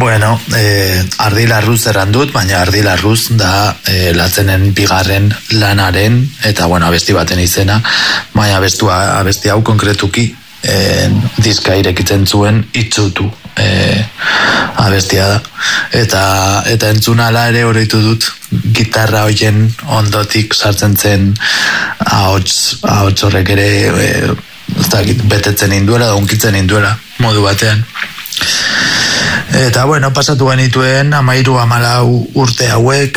Bueno, Ardi Larruz erran dut, baina Ardi Larruz da latzenen bigarren lanaren, eta bueno, abesti baten izena, baina abesti hau konkretuki diska irekitzen zuen itzutu abestia da. Eta entzunala ere oroitu dut, gitarra hoien ondotik sartzen zen ahots horrek ere betetzen induela, da unkitzen induela, modu batean. Eta bueno, pasatu genituen 13-14 urte hauek,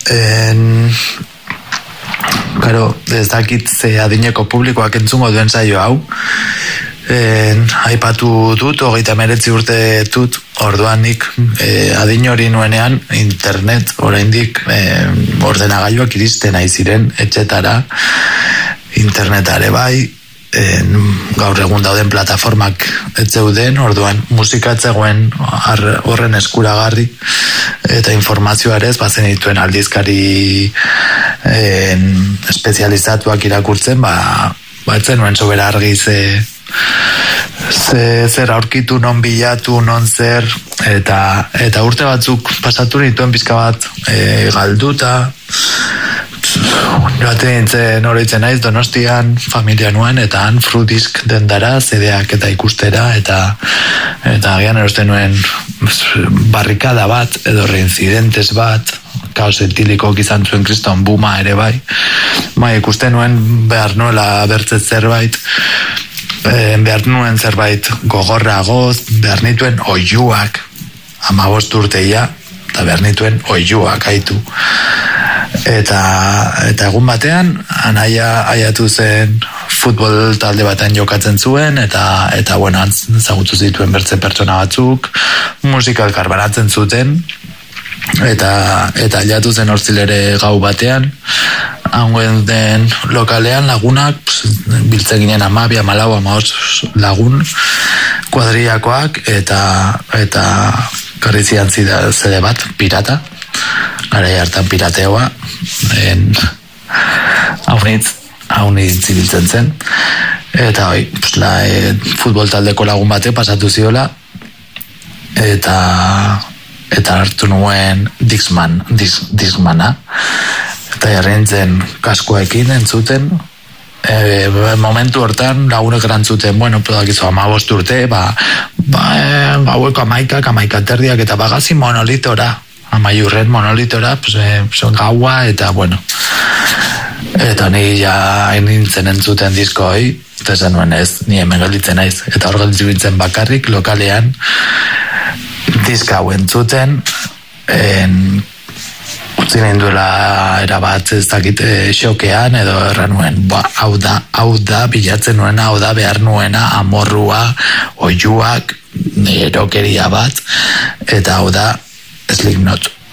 claro, ez dakit ze adineko publikoak entzungo duen saio hau, aipatu dut, 39 urte dut, orduan nik adin hori nuenean internet, oraindik ordenagailuak iristen nahi ziren etxetara, internetare bai, gaur egun dauden plataformak ez zeuden, orduan musika etzegoen horren eskuragarri, eta informazioarez bazen dituen aldizkari espezializatuak irakurtzen, etzen nuen sobera argi zer aurkitu, non bilatu, non zer, eta urte batzuk pasatu nituen pizka bat galduta, joaten nintzen oroitzen naiz Donostian familia nuen, eta han Frudisk dendara, zedeak eta ikustera, eta agian erosten nuen barrikada bat, edo reincidentes bat, kaos etiliko izan zuen kriston buma ere bai, ikusten nuen behar nuela bertzet zerbait, behar nuen zerbait gogorragoz, behar nituen oiuak, 15 urteia, eta behar nituen oiuak haitu. Eta egun batean, anaia aiatu zen futbol talde batean jokatzen zuen, eta bueno, zagutu zituen bertze pertsona batzuk, musika elkarbanatzen zuten, eta aiatu zen hortzilere gau batean, hauen den lokalean lagunak, biltzen ginen 12, 14, 15 lagun, kuadriakoak, eta karrizian zede bat, pirata, gara hartan pirateoa, haunitz zibiltzen zen, eta futbol taldeko lagun bate pasatu ziola, eta hartu nuen Dixmana, eta jarrintzen kaskoekin entzuten, momentu hortan lagunek erantzuten, bueno, pedakizu 15 urte, gaueko 11 terdiak, eta bagazi monolitora, amaiurren monolitora, gaua, eta bueno, eta ni ja nintzen entzuten disko hoi, eta esan nuen ez, ni hemen gelditzen naiz, eta hor gelditzen bakarrik lokalean diska hau entzuten, utzi ninduela erabat ez dakit xokean, edo erran nuen, hau da, bilatzen nuena, hau da, behar nuena, amorrua, oiuak, erokeria bat, eta hau da, Slipknot.